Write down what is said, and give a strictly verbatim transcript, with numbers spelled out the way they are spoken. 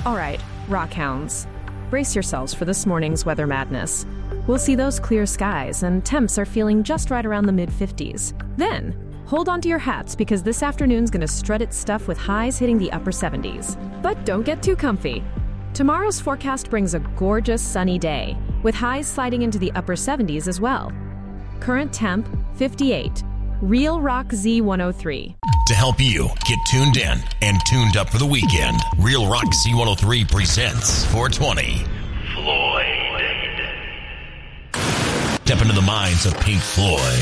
All right, rockhounds, brace yourselves for this morning's weather madness. We'll see those clear skies, and temps are feeling just right around the mid fifties. Then, hold on to your hats because this afternoon's gonna strut its stuff with highs hitting the upper seventies. But don't get too comfy. Tomorrow's forecast brings a gorgeous sunny day, with highs sliding into the upper seventies as well. Current temp, fifty-eight. Real Rock Z one oh three. To help you get tuned in and tuned up for the weekend, Real Rock Z one oh three presents four twenty. Floyd. Step into the minds of Pink Floyd.